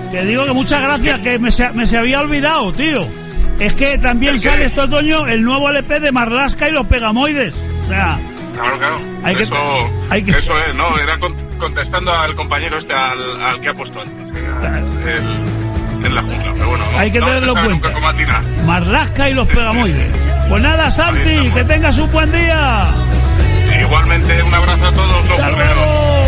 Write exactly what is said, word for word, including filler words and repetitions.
Que digo que muchas gracias, que me se, me se había olvidado, tío. Es que también sale este otoño el nuevo L P de Marlaska y los Pegamoides. O sea, claro, claro. Hay que, eso, hay que... eso es, ¿no? Era con, contestando al compañero este, al, al que ha puesto antes. Claro. El, en la jungla, pero bueno. Hay que no tenerlo en cuenta. Marlaska y los Pegamoides. Pues nada, Santi, que tengas un buen día. Igualmente, un abrazo a todos. Hasta luego.